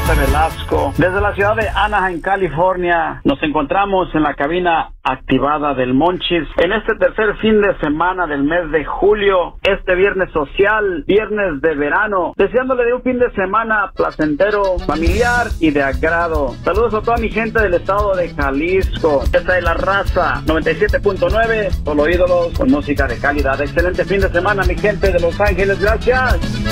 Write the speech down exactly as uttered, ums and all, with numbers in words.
Pepe Velasco. Desde la ciudad de Anaheim, California, nos encontramos en la cabina activada del Monchis en este tercer fin de semana del mes de julio, este viernes social, viernes de verano, deseándole de un fin de semana placentero, familiar y de agrado. Saludos a toda mi gente del estado de Jalisco. Esta es La Raza noventa y siete punto nueve, solo ídolos con música de calidad. Excelente fin de semana, mi gente de Los Ángeles. Gracias.